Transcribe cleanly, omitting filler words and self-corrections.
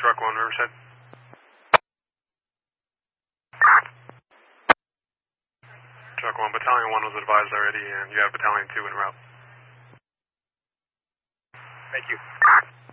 Truck 1, Riverside. Truck 1, Battalion 1 was advised already, and you have Battalion 2 en route. Thank you.